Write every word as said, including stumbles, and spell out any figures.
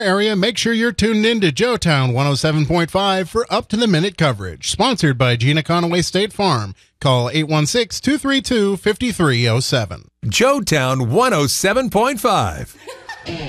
area, make sure you're tuned in to Joetown one oh seven point five for up-to-the-minute coverage. Sponsored by Gina Conaway State Farm. Call eight one six, two three two, five three zero seven. Joetown one oh seven point five.